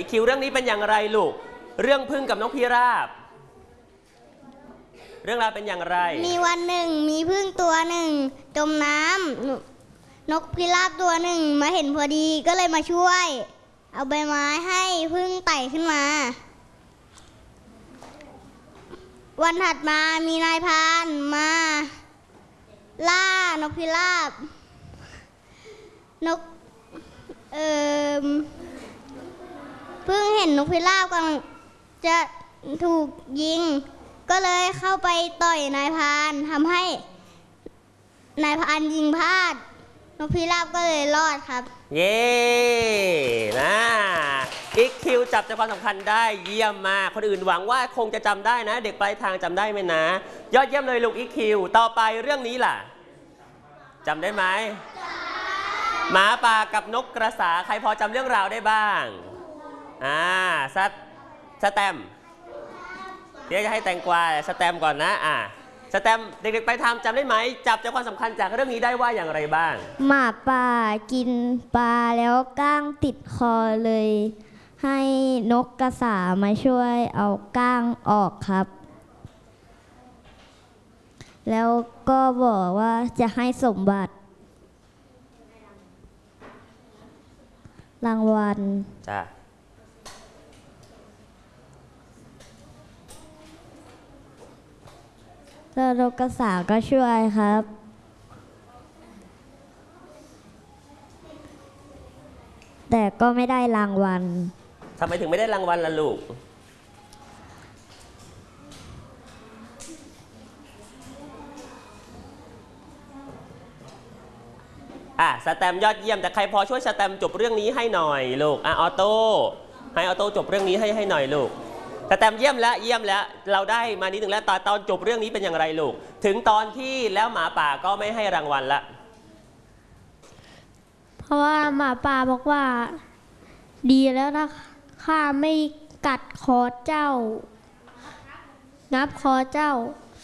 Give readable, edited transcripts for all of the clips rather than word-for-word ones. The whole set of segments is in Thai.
คิวเรื่องนี้เป็นอย่างไรลูกเรื่องพึ่งกับนกพิราบเรื่องราวเป็นอย่างไรมีวันหนึ่งมีพึ่งตัวหนึ่งจมน้ำนกพิราบตัวหนึ่งมาเห็นพอดีก็เลยมาช่วยเอาใบไม้ให้พึ่งไต่ขึ้นมาวันถัดมามีนายพรานมาล่านกพิราบนกพึ่งเห็นนกพิราบกำลังจะถูกยิงก็เลยเข้าไปต่อยนายพรานทำให้นายพรานยิงพลาดนกพิราบก็เลยรอดครับเย้นะอีกคิวจับใจความสำคัญได้เยี่ยมมากคนอื่นหวังว่าคงจะจำได้นะเด็กปลายทางจำได้ไหมนะยอดเยี่ยมเลยลูกอีกคิวต่อไปเรื่องนี้ล่ะจำได้ไหมหมาป่ากับนกกระสาใครพอจำเรื่องราวได้บ้างสแตมเดี๋ยวจะให้แตงกวาสแตมก่อนนะสแตมเด็กๆไปทำจำได้ไหมจับใจความสำคัญจากเรื่องนี้ได้ว่าอย่างไรบ้างหมาป่ากินปลาแล้วก้างติดคอเลยให้นกกระสามาช่วยเอาก้างออกครับแล้วก็บอกว่าจะให้สมบัติรางวัลจ้ะแล้วนกกระสาก็ช่วยครับแต่ก็ไม่ได้รางวัลทำไมถึงไม่ได้รางวัลล่ะลูกสแตมยอดเยี่ยมแต่ใครพอช่วยสแตมจบเรื่องนี้ให้หน่อยลูกออโต้ให้ออโต้จบเรื่องนี้ให้หน่อยลูกสแตมเยี่ยมแล้วเราได้มานิดหนึ่งแล้วตอนจบเรื่องนี้เป็นอย่างไรลูกถึงตอนที่แล้วหมาป่าก็ไม่ให้รางวัลละเพราะว่าหมาป่าบอกว่าดีแล้วนะข้าไม่กัดคอเจ้างับคอเจ้า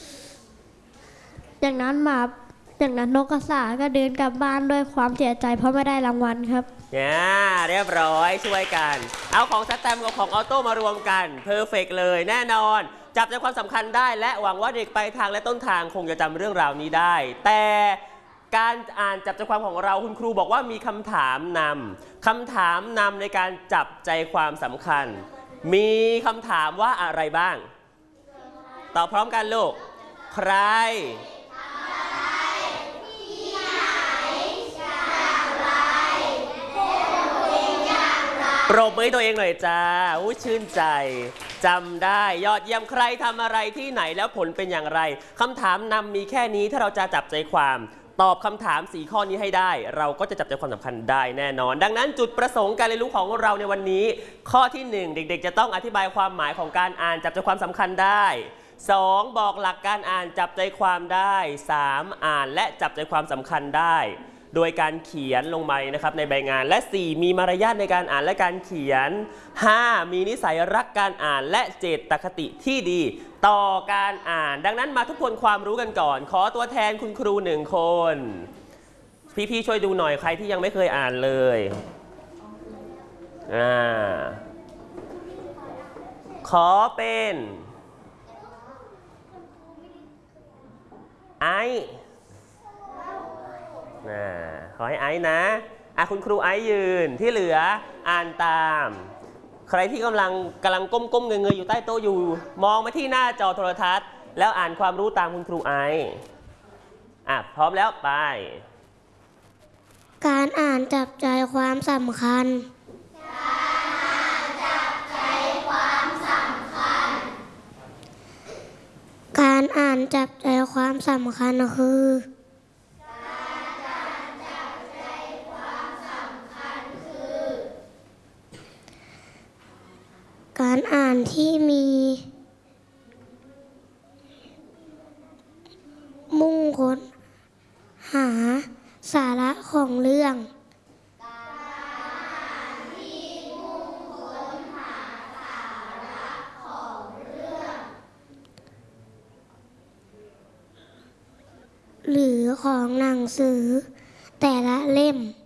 จากนั้นนกกระสาก็เดินกลับบ้านด้วยความเสียใจเพราะไม่ได้รางวัลครับเรียบร้อยช่วยกันเอาของสแตมกับของออโต้มารวมกันเพอร์เฟกต์เลยแน่นอนจับใจความสำคัญได้และหวังว่าเด็กปลายทางและต้นทางคงจะจำเรื่องราวนี้ได้แต่การอ่านจับใจความของเราคุณครูบอกว่ามีคำถามนำในการจับใจความสำคัญมีคำถามว่าอะไรบ้างตอบพร้อมกันลูกใครปรบมือตัวเองหน่อยจ้าชื่นใจจำได้ยอดเยี่ยมใครทำอะไรที่ไหนแล้วผลเป็นอย่างไรคำถามนำมีแค่นี้ถ้าเราจะจับใจความตอบคำถาม4ข้อนี้ให้ได้เราก็จะจับใจความสำคัญได้แน่นอนดังนั้นจุดประสงค์การเรียนรู้ของเราในวันนี้ข้อที่1เด็กๆจะต้องอธิบายความหมายของการอ่านจับใจความสำคัญได้2บอกหลักการอ่านจับใจความได้3อ่านและจับใจความสำคัญได้โดยการเขียนลงไปนะครับในใบงานและ4มีมารยาทในการอ่านและการเขียน5มีนิสัยรักการอ่านและเจตคติที่ดีต่อการอ่านดังนั้นมาทบทวนความรู้กันก่อนขอตัวแทนคุณครู1คนพี่ๆช่วยดูหน่อยใครที่ยังไม่เคยอ่านเลยขอเป็นไอขอให้ไอซ์นะคุณครูไอซ์ยืนที่เหลืออ่านตามใครที่กำลังก้มเงยๆอยู่ใต้โต๊ะอยู่มองมาที่หน้าจอโทรทัศน์แล้วอ่านความรู้ตามคุณครูไอซ์พร้อมแล้วไปการอ่านจับใจความสำคัญการอ่านจับใจความสำคัญคือการอ่านที่มีมุ่งค้นหาสาระของเรื่องหรือของหนังสือแต่ละเล่ม